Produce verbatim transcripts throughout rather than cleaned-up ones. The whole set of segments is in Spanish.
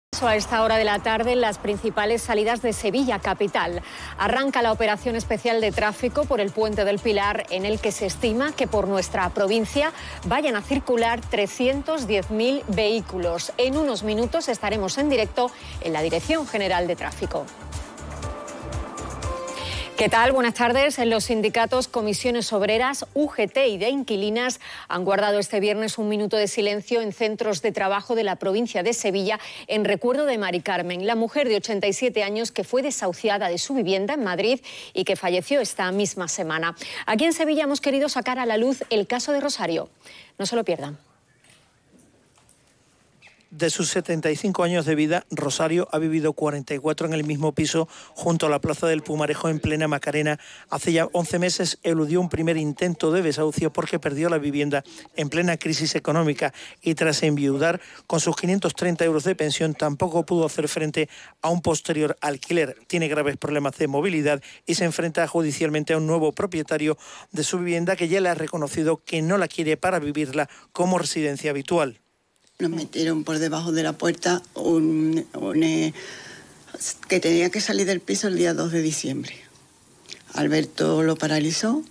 A esta hora de la tarde en las principales salidas de Sevilla capital. Arranca la operación especial de tráfico por el Puente del Pilar, en el que se estima que por nuestra provincia vayan a circular trescientos diez mil vehículos. En unos minutos estaremos en directo en la Dirección General de Tráfico. ¿Qué tal? Buenas tardes. Los sindicatos Comisiones Obreras, U G T y de Inquilinas han guardado este viernes un minuto de silencio en centros de trabajo de la provincia de Sevilla en recuerdo de Mari Carmen, la mujer de ochenta y siete años que fue desahuciada de su vivienda en Madrid y que falleció esta misma semana. Aquí en Sevilla hemos querido sacar a la luz el caso de Rosario. No se lo pierdan. De sus setenta y cinco años de vida, Rosario ha vivido cuarenta y cuatro en el mismo piso junto a la Plaza del Pumarejo en plena Macarena. Hace ya once meses eludió un primer intento de desahucio porque perdió la vivienda en plena crisis económica y tras enviudar con sus quinientos treinta euros de pensión tampoco pudo hacer frente a un posterior alquiler. Tiene graves problemas de movilidad y se enfrenta judicialmente a un nuevo propietario de su vivienda que ya le ha reconocido que no la quiere para vivirla como residencia habitual. Nos metieron por debajo de la puerta un, un, eh, que tenía que salir del piso el día dos de diciembre. Alberto lo paralizó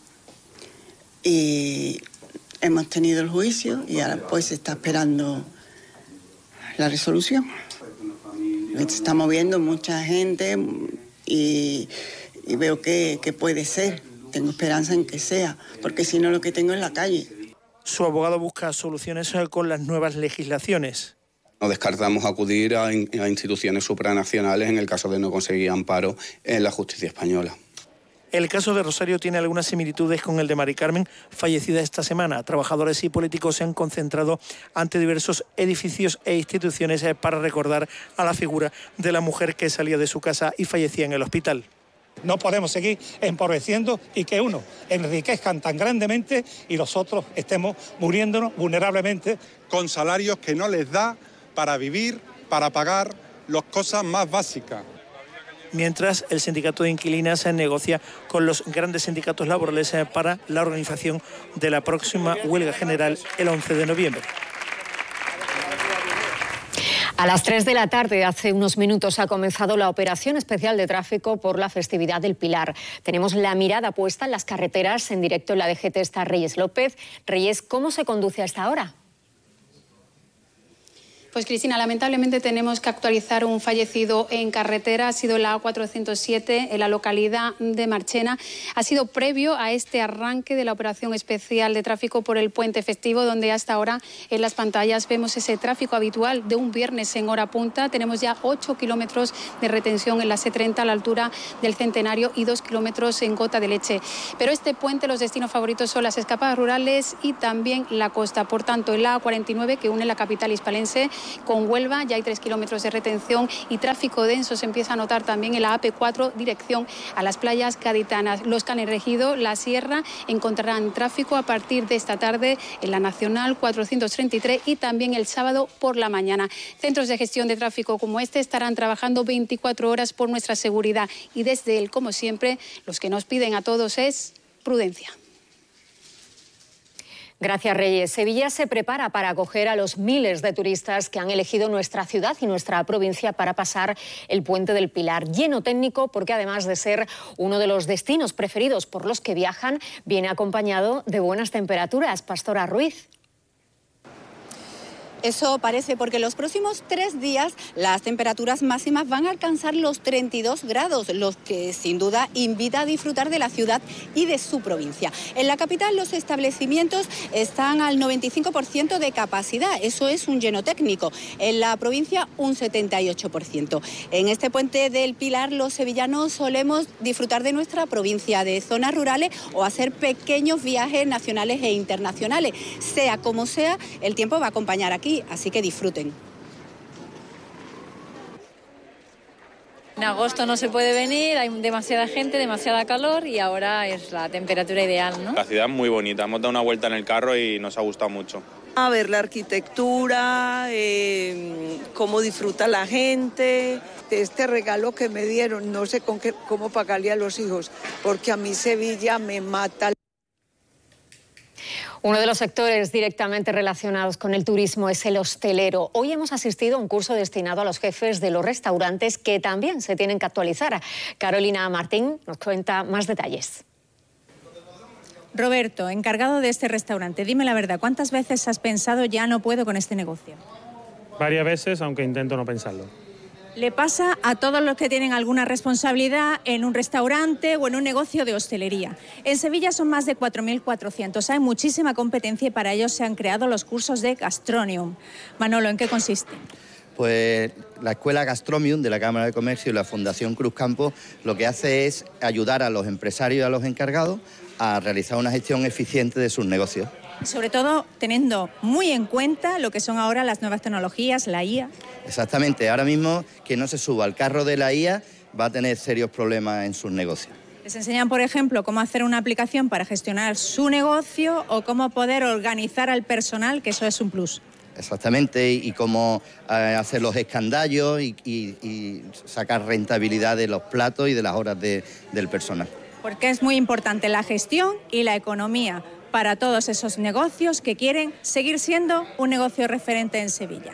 y hemos tenido el juicio y ahora pues se está esperando la resolución. Se está moviendo mucha gente y, y veo que, que puede ser. Tengo esperanza en que sea, porque si no lo que tengo es la calle. Su abogado busca soluciones con las nuevas legislaciones. No descartamos acudir a, in, a instituciones supranacionales en el caso de no conseguir amparo en la justicia española. El caso de Rosario tiene algunas similitudes con el de Mari Carmen, fallecida esta semana. Trabajadores y políticos se han concentrado ante diversos edificios e instituciones para recordar a la figura de la mujer que salía de su casa y fallecía en el hospital. No podemos seguir empobreciendo y que unos enriquezcan tan grandemente y los otros estemos muriéndonos vulnerablemente. Con salarios que no les da para vivir, para pagar las cosas más básicas. Mientras, el sindicato de inquilinas se negocia con los grandes sindicatos laborales para la organización de la próxima huelga general el once de noviembre. A las tres de la tarde, hace unos minutos, ha comenzado la operación especial de tráfico por la festividad del Pilar. Tenemos la mirada puesta en las carreteras. En directo en la D G T está Reyes López. Reyes, ¿cómo se conduce a esta hora? Pues Cristina, lamentablemente tenemos que actualizar un fallecido en carretera. Ha sido la A cuatrocientos siete en la localidad de Marchena. Ha sido previo a este arranque de la operación especial de tráfico por el puente festivo, donde hasta ahora en las pantallas vemos ese tráfico habitual de un viernes en hora punta. Tenemos ya ocho kilómetros de retención en la C treinta a la altura del Centenario y dos kilómetros en Gota de Leche. Pero este puente, los destinos favoritos son las escapadas rurales y también la costa. Por tanto, en la A cuarenta y nueve, que une la capital hispalense con Huelva, ya hay tres kilómetros de retención y tráfico denso se empieza a notar también en la A P cuatro, dirección a las playas gaditanas. Los que han elegido la sierra encontrarán tráfico a partir de esta tarde en la Nacional cuatrocientos treinta y tres y también el sábado por la mañana. Centros de gestión de tráfico como este estarán trabajando veinticuatro horas por nuestra seguridad y desde él, como siempre, los que nos piden a todos es prudencia. Gracias, Reyes. Sevilla se prepara para acoger a los miles de turistas que han elegido nuestra ciudad y nuestra provincia para pasar el Puente del Pilar. Lleno técnico porque, además de ser uno de los destinos preferidos por los que viajan, viene acompañado de buenas temperaturas. Pastora Ruiz. Eso parece, porque los próximos tres días las temperaturas máximas van a alcanzar los treinta y dos grados, lo que sin duda invita a disfrutar de la ciudad y de su provincia. En la capital los establecimientos están al noventa y cinco por ciento de capacidad, eso es un lleno técnico. En la provincia un setenta y ocho por ciento. En este Puente del Pilar los sevillanos solemos disfrutar de nuestra provincia, de zonas rurales o hacer pequeños viajes nacionales e internacionales. Sea como sea, el tiempo va a acompañar aquí. Así que disfruten. En agosto no se puede venir, hay demasiada gente, demasiada calor y ahora es la temperatura ideal, ¿no? La ciudad es muy bonita, hemos dado una vuelta en el carro y nos ha gustado mucho. A ver la arquitectura, eh, cómo disfruta la gente. Este regalo que me dieron, no sé con qué, cómo pagarle a los hijos, porque a mí Sevilla me mata. Uno de los sectores directamente relacionados con el turismo es el hostelero. Hoy hemos asistido a un curso destinado a los jefes de los restaurantes que también se tienen que actualizar. Carolina Martín nos cuenta más detalles. Roberto, encargado de este restaurante, dime la verdad, ¿cuántas veces has pensado ya no puedo con este negocio? Varias veces, aunque intento no pensarlo. Le pasa a todos los que tienen alguna responsabilidad en un restaurante o en un negocio de hostelería. En Sevilla son más de cuatro mil cuatrocientos, hay muchísima competencia y para ello se han creado los cursos de Gastromium. Manolo, ¿en qué consiste? Pues la Escuela Gastromium de la Cámara de Comercio y la Fundación Cruzcampo lo que hace es ayudar a los empresarios y a los encargados a realizar una gestión eficiente de sus negocios. Sobre todo teniendo muy en cuenta lo que son ahora las nuevas tecnologías, la I A. Exactamente, ahora mismo quien no se suba al carro de la I A va a tener serios problemas en sus negocios. Les enseñan, por ejemplo, cómo hacer una aplicación para gestionar su negocio o cómo poder organizar al personal, que eso es un plus. Exactamente, y cómo eh, hacer los escandallos y, y, y sacar rentabilidad de los platos y de las horas de, del personal. Porque es muy importante la gestión y la economía para todos esos negocios que quieren seguir siendo un negocio referente en Sevilla.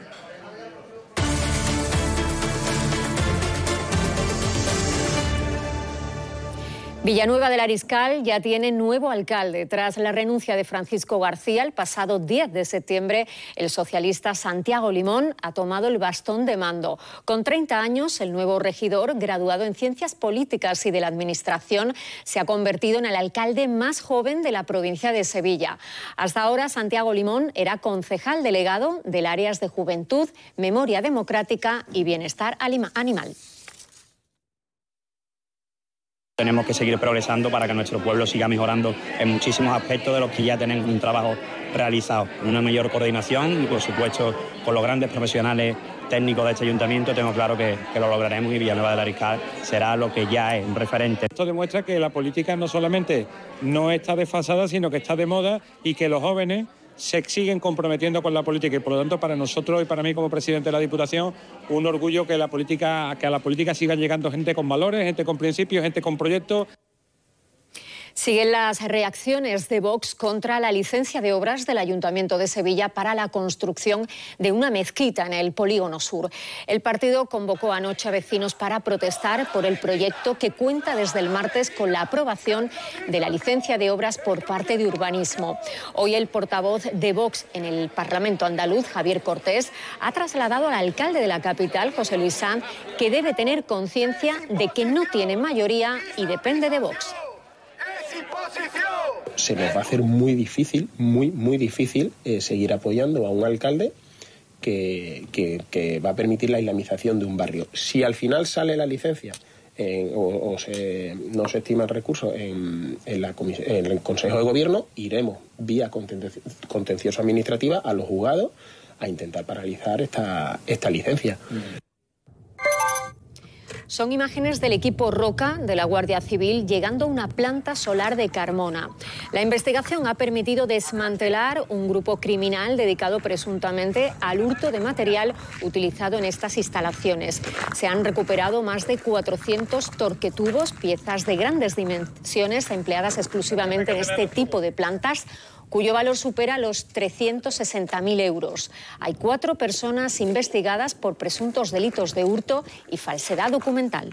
Villanueva del Ariscal ya tiene nuevo alcalde. Tras la renuncia de Francisco García el pasado diez de septiembre, el socialista Santiago Limón ha tomado el bastón de mando. Con treinta años, el nuevo regidor, graduado en Ciencias Políticas y de la Administración, se ha convertido en el alcalde más joven de la provincia de Sevilla. Hasta ahora, Santiago Limón era concejal delegado del áreas de Juventud, Memoria Democrática y Bienestar Animal. Tenemos que seguir progresando para que nuestro pueblo siga mejorando en muchísimos aspectos de los que ya tenemos un trabajo realizado. Una mayor coordinación y, por supuesto, con los grandes profesionales técnicos de este ayuntamiento, tengo claro que, que lo lograremos y Villanueva del Ariscal será lo que ya es un referente. Esto demuestra que la política no solamente no está desfasada, sino que está de moda y que los jóvenes se siguen comprometiendo con la política y por lo tanto para nosotros y para mí como presidente de la Diputación un orgullo que la política, que a la política sigan llegando gente con valores, gente con principios, gente con proyectos. Siguen las reacciones de Vox contra la licencia de obras del Ayuntamiento de Sevilla para la construcción de una mezquita en el Polígono Sur. El partido convocó anoche a vecinos para protestar por el proyecto que cuenta desde el martes con la aprobación de la licencia de obras por parte de Urbanismo. Hoy el portavoz de Vox en el Parlamento andaluz, Javier Cortés, ha trasladado al alcalde de la capital, José Luis Sanz, que debe tener conciencia de que no tiene mayoría y depende de Vox. Se nos va a hacer muy difícil, muy, muy difícil eh, seguir apoyando a un alcalde que, que, que va a permitir la islamización de un barrio. Si al final sale la licencia en, o, o se, no se estima el recurso en, en, la en el Consejo de Gobierno, iremos vía contencio, contencioso administrativa a los juzgados a intentar paralizar esta, esta licencia. Mm. Son imágenes del equipo Roca de la Guardia Civil llegando a una planta solar de Carmona. La investigación ha permitido desmantelar un grupo criminal dedicado presuntamente al hurto de material utilizado en estas instalaciones. Se han recuperado más de cuatrocientos torquetubos, piezas de grandes dimensiones empleadas exclusivamente en este tipo de plantas, cuyo valor supera los trescientos sesenta mil euros. Hay cuatro personas investigadas por presuntos delitos de hurto y falsedad documental.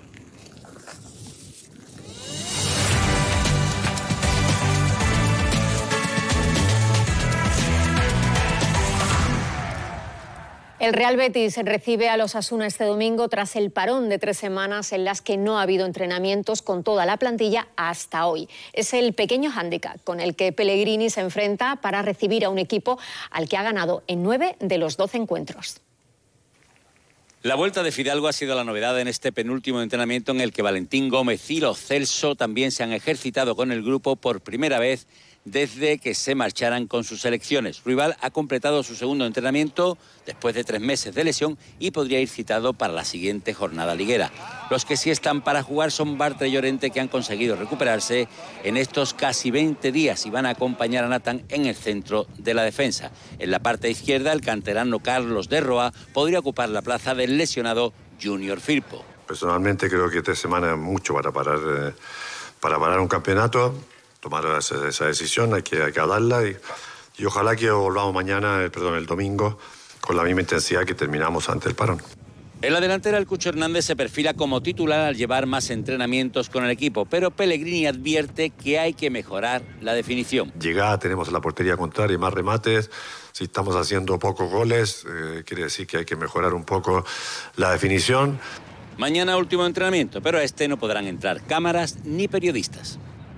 El Real Betis recibe a los Osasuna este domingo tras el parón de tres semanas en las que no ha habido entrenamientos con toda la plantilla hasta hoy. Es el pequeño hándicap con el que Pellegrini se enfrenta para recibir a un equipo al que ha ganado en nueve de los doce encuentros. La vuelta de Fidalgo ha sido la novedad en este penúltimo entrenamiento en el que Valentín Gómez y Lo Celso también se han ejercitado con el grupo por primera vez desde que se marcharan con sus selecciones. Ruibal ha completado su segundo entrenamiento después de tres meses de lesión y podría ir citado para la siguiente jornada liguera. Los que sí están para jugar son Bartra y Llorente, que han conseguido recuperarse en estos casi veinte días y van a acompañar a Nathan en el centro de la defensa. En la parte izquierda, el canterano Carlos de Roa podría ocupar la plaza del lesionado Junior Firpo. Personalmente creo que tres semanas es mucho para parar, eh, para parar un campeonato. Tomar esa, esa decisión, hay que, hay que darla y y ojalá que volvamos mañana, perdón, el domingo, con la misma intensidad que terminamos ante el parón. En la delantera, el Cucho Hernández se perfila como titular al llevar más entrenamientos con el equipo, pero Pellegrini advierte que hay que mejorar la definición. Llegada tenemos a la portería contraria y más remates. Si estamos haciendo pocos goles, eh, quiere decir que hay que mejorar un poco la definición. Mañana último entrenamiento, pero a este no podrán entrar cámaras ni periodistas.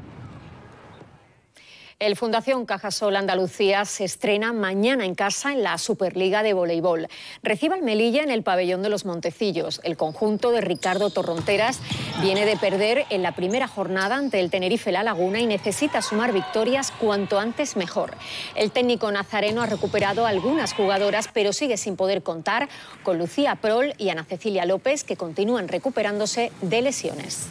El Fundación Cajasol Andalucía se estrena mañana en casa en la Superliga de Voleibol. Recibe al Melilla en el pabellón de los Montecillos. El conjunto de Ricardo Torronteras viene de perder en la primera jornada ante el Tenerife La Laguna y necesita sumar victorias cuanto antes mejor. El técnico nazareno ha recuperado algunas jugadoras, pero sigue sin poder contar con Lucía Prol y Ana Cecilia López, que continúan recuperándose de lesiones.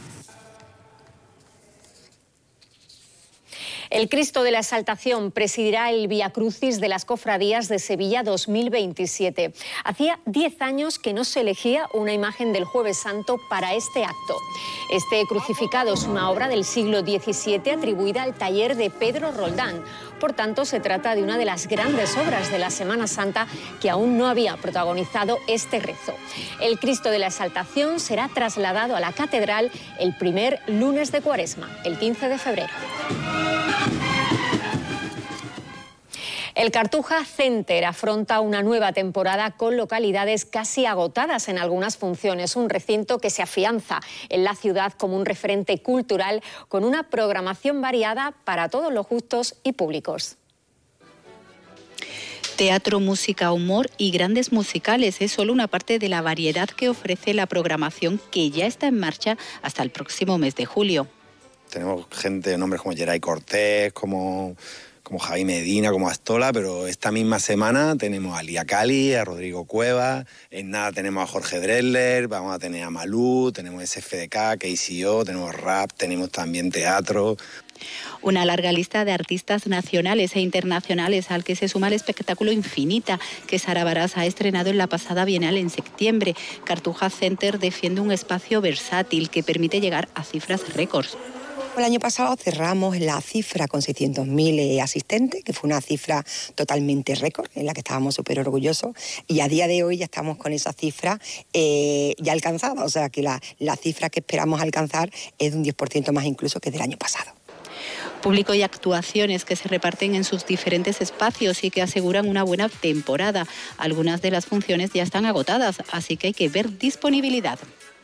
El Cristo de la Exaltación presidirá el Vía Crucis de las Cofradías de Sevilla dos mil veintisiete. Hacía diez años que no se elegía una imagen del Jueves Santo para este acto. Este crucificado es una obra del siglo diecisiete atribuida al taller de Pedro Roldán. Por tanto, se trata de una de las grandes obras de la Semana Santa que aún no había protagonizado este rezo. El Cristo de la Exaltación será trasladado a la catedral el primer lunes de Cuaresma, el quince de febrero. El Cartuja Center afronta una nueva temporada con localidades casi agotadas en algunas funciones, un recinto que se afianza en la ciudad como un referente cultural con una programación variada para todos los gustos y públicos. Teatro, música, humor y grandes musicales es solo una parte de la variedad que ofrece la programación, que ya está en marcha hasta el próximo mes de julio. Tenemos gente, nombres como Geray Cortés, como... como Javi Medina, como Astola, pero esta misma semana tenemos a Lía Cali, a Rodrigo Cueva, en nada tenemos a Jorge Drexler, vamos a tener a Malú, tenemos S F D K, K C O, tenemos rap, tenemos también teatro. Una larga lista de artistas nacionales e internacionales al que se suma el espectáculo Infinita, que Sara Barás ha estrenado en la pasada Bienal en septiembre. Cartuja Center defiende un espacio versátil que permite llegar a cifras récords. El año pasado cerramos la cifra con seiscientos mil eh, asistentes, que fue una cifra totalmente récord, en la que estábamos súper orgullosos, y a día de hoy ya estamos con esa cifra eh, ya alcanzada, o sea que la, la cifra que esperamos alcanzar es de un diez por ciento más incluso que del año pasado. Público y actuaciones que se reparten en sus diferentes espacios y que aseguran una buena temporada. Algunas de las funciones ya están agotadas, así que hay que ver disponibilidad.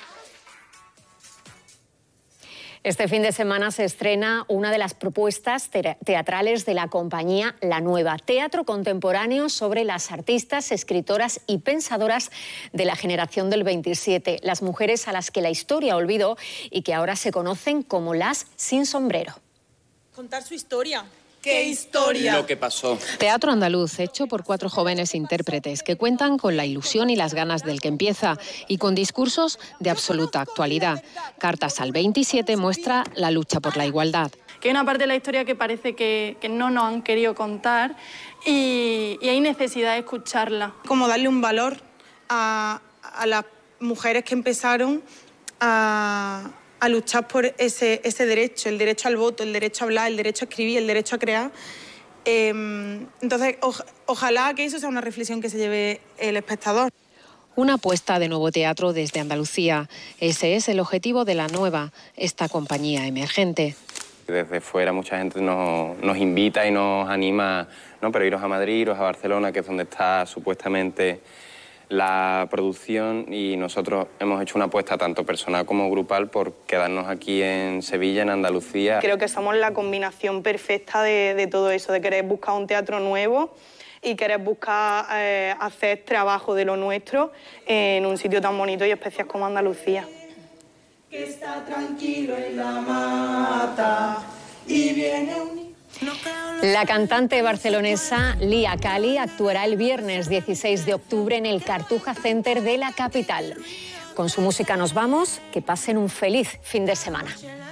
Este fin de semana se estrena una de las propuestas teatrales de la compañía La Nueva, teatro contemporáneo sobre las artistas, escritoras y pensadoras de la generación del veintisiete, las mujeres a las que la historia olvidó y que ahora se conocen como las sin sombrero. Contar su historia. ¿Qué historia? Lo que pasó. Teatro andaluz hecho por cuatro jóvenes intérpretes que cuentan con la ilusión y las ganas del que empieza y con discursos de absoluta actualidad. Cartas al veintisiete muestra la lucha por la igualdad. Que hay una parte de la historia que parece que, que no nos han querido contar y, y hay necesidad de escucharla. Como darle un valor a, a las mujeres que empezaron a... a luchar por ese, ese derecho, el derecho al voto, el derecho a hablar, el derecho a escribir, el derecho a crear. Eh, entonces, o, ojalá que eso sea una reflexión que se lleve el espectador. Una apuesta de nuevo teatro desde Andalucía. Ese es el objetivo de La Nueva, esta compañía emergente. Desde fuera mucha gente nos, nos invita y nos anima, ¿no? Pero iros a Madrid, iros a Barcelona, que es donde está supuestamente la producción, y nosotros hemos hecho una apuesta tanto personal como grupal por quedarnos aquí en Sevilla, en Andalucía. Creo que somos la combinación perfecta de, de todo eso, de querer buscar un teatro nuevo y querer buscar eh, hacer trabajo de lo nuestro en un sitio tan bonito y especial como Andalucía. Que está tranquilo en la mata y viene un... La cantante barcelonesa Lía Cali actuará el viernes dieciséis de octubre en el Cartuja Center de la capital. Con su música nos vamos, que pasen un feliz fin de semana.